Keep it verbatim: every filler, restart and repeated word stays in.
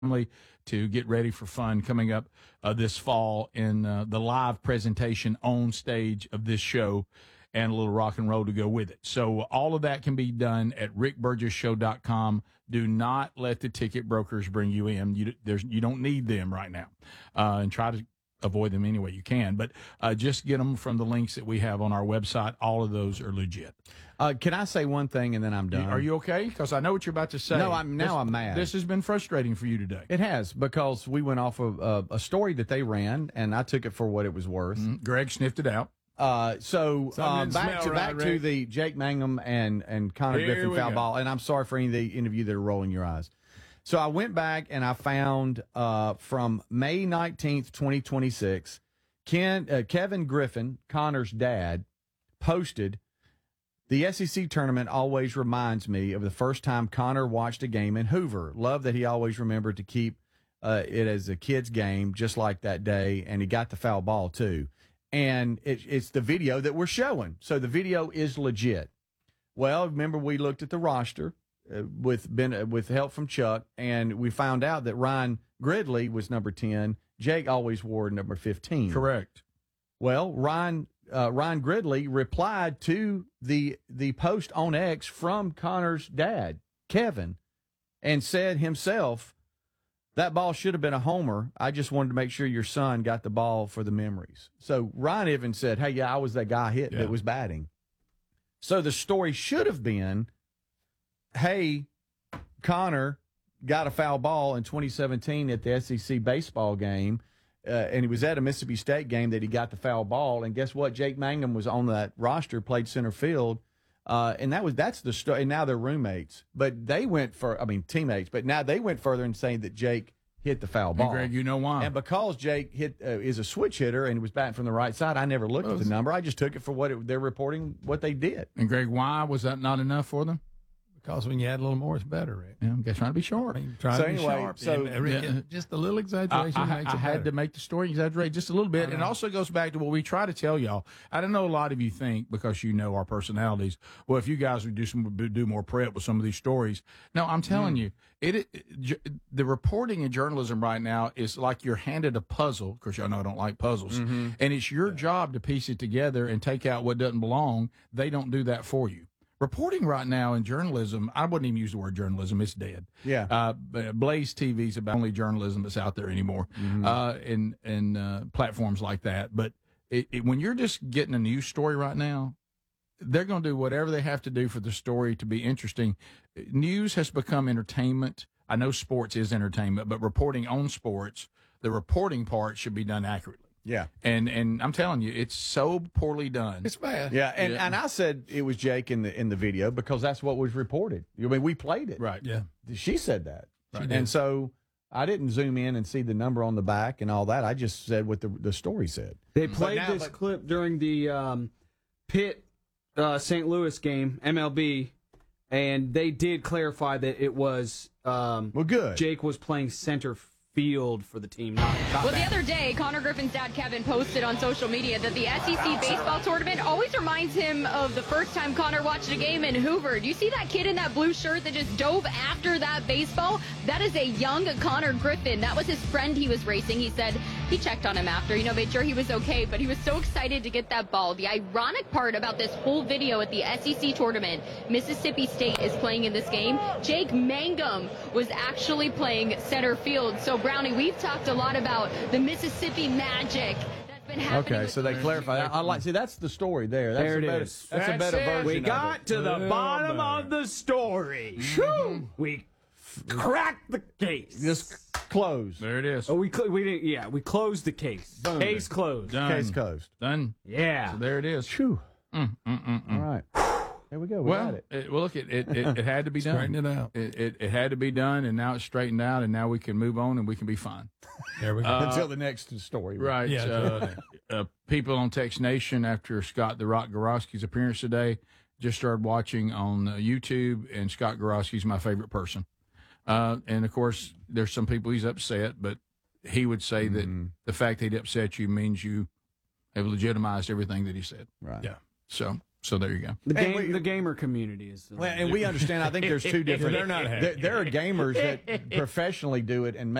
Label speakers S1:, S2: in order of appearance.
S1: to get ready for fun coming up uh, this fall in uh, the live presentation on stage of this show and a little rock and roll to go with it. So all of that can be done at rick burgess show dot com. Do not let the ticket brokers bring you in. You, there's, you don't need them right now. Uh, and try to avoid them any way you can. But uh, just get them from the links that we have on our website. All of those are legit.
S2: Uh, can I say one thing and then I'm done?
S1: Are you okay? Because I know what you're about to say.
S2: No, I'm now
S1: this,
S2: I'm mad.
S1: This has been frustrating for you today.
S2: It has, because we went off of uh, a story that they ran, and I took it for what it was worth.
S1: Mm-hmm. Greg sniffed it out.
S2: Uh, so uh, back to
S1: right,
S2: back
S1: Rick.
S2: to the Jake Mangum and and Connor
S1: Here
S2: Griffin
S1: we
S2: foul
S1: go.
S2: ball, and I'm sorry for any of the any of you that are rolling your eyes. So I went back and I found uh, from May nineteenth, twenty twenty-six, Ken uh, Kevin Griffin, Connor's dad, posted, "The S E C tournament always reminds me of the first time Connor watched a game in Hoover. Love that he always remembered to keep uh, it as a kid's game, just like that day, and he got the foul ball too." And it, it's the video that we're showing. So the video is legit. Well, remember we looked at the roster uh, with ben, uh, with help from Chuck, and we found out that Ryan Gridley was number ten. Jake always wore number fifteen.
S1: Correct.
S2: Well, Ryan uh, Ryan Gridley replied to the the post on X from Connor's dad, Kevin, and said himself, "That ball should have been a homer. I just wanted to make sure your son got the ball for the memories." So Ryan even said, "Hey, yeah, I was that guy hit
S1: Yeah.
S2: that was batting." So the story should have been, "Hey, Connor got a foul ball in twenty seventeen at the S E C baseball game, uh, and he was at a Mississippi State game that he got the foul ball. And guess what? Jake Mangum was on that roster, played center field." Uh, and that was that's the story. And now they're roommates, but they went for I mean teammates. But now they went further in saying that Jake hit the foul ball.
S1: And Greg, you know why?
S2: And because Jake hit uh, is a switch hitter and was batting from the right side, I never looked
S1: Well,
S2: at the number. I just took it for what it, they're reporting what they did.
S1: And Greg, why was that not enough for them?
S3: Because when you add a little more, it's better, Rick.
S1: Yeah, I'm just trying to be sharp.
S3: I mean, trying
S2: So
S3: to be
S2: anyway,
S3: sharp.
S2: so-
S3: And, Rick,
S1: Yeah.
S3: just a little
S1: I,
S3: exaggeration
S1: I,
S3: makes
S1: I
S3: it
S1: had
S3: better.
S1: to make the story exaggerate just a little bit. And it also goes back to what we try to tell y'all. I don't know a lot of you think, because you know our personalities, well, if you guys would do some do more prep with some of these stories. No, I'm telling you, it, it j- the reporting in journalism right now is like you're handed a puzzle. Of course, y'all know I don't like puzzles. And it's your job to piece it together and take out what doesn't belong. They don't do that for you. Reporting right now in journalism, I wouldn't even use the word journalism. It's dead.
S2: Yeah.
S1: Uh, Blaze T V is about only journalism that's out there anymore, uh, and and uh, platforms like that. But it, it, when you're just getting a news story right now, they're going to do whatever they have to do for the story to be interesting. News has become entertainment. I know sports is entertainment, but reporting on sports, the reporting part should be done accurately.
S2: Yeah.
S1: And and I'm telling you, it's so poorly done.
S3: It's bad.
S2: Yeah, and,
S1: Yeah.
S2: and I said it was Jake in the in the video because that's what was reported. I mean, we played it.
S1: Right.
S3: Yeah.
S2: She said that.
S3: She
S2: And
S3: did.
S2: so I didn't zoom in and see the number on the back and all that. I just said what the the story said.
S4: They played
S2: now-
S4: this
S2: but-
S4: clip during the um, Pitt uh, Saint Louis game, M L B, and they did clarify that it was um,
S2: Well, good.
S4: Jake was playing center field for the team, not, not
S5: Well, the
S4: back.
S5: other day, Connor Griffin's dad, Kevin, posted on social media that the S E C baseball tournament always reminds him of the first time Connor watched a game in Hoover. Do you see that kid in that blue shirt that just dove after that baseball? That is a young Connor Griffin. That was his friend he was racing. He said he checked on him after, you know, made sure he was okay, but he was so excited to get that ball. The ironic part about this whole video at the S E C tournament, Mississippi State is playing in this game. Jake Mangum was actually playing center field. So, Brownie, we've talked a lot about the Mississippi magic that's been happening.
S2: Okay,
S5: with
S2: so they
S5: the-
S2: clarify. I, I like see that's the story there. That's
S4: There
S2: a
S4: it
S2: better,
S4: is.
S2: That's, a
S1: That's
S2: better
S1: it.
S2: version.
S4: We
S2: of
S4: got
S2: it.
S4: to the
S3: Oh,
S4: bottom
S3: man.
S4: of the story. We cracked the case.
S2: Just closed.
S1: There it is.
S4: Oh, we cl- we didn't. Yeah, we closed the case.
S2: Boom.
S4: Case closed.
S1: Done.
S2: Case closed.
S1: Done.
S4: Yeah.
S1: So there it is.
S2: Phew.
S1: Mm, mm, mm, mm.
S2: All right. There we go. We got
S1: Well,
S2: it.
S1: it, well, look, it it, it, it had to be done.
S3: Straighten it out.
S1: It, it it had to be done, and now it's straightened out, and now we can move on, and we can be fine.
S3: There we go.
S2: Until the next story.
S1: Right.
S3: Yeah,
S1: Uh, uh, people on Tex Nation, after Scott the Rock Gorosky's appearance today, just started watching on uh, YouTube, and Scott Gorosky's my favorite person. Uh, and of course, there's some people he's upset, but he would say that the fact that he upset you means you have legitimized everything that he said.
S2: Right.
S3: Yeah.
S1: So So there you go.
S4: The
S2: And
S4: game,
S2: we-
S4: the gamer community is.
S2: Well, and we understand. I think there's two different.
S3: They're not happy.
S2: There, there are gamers that professionally do it and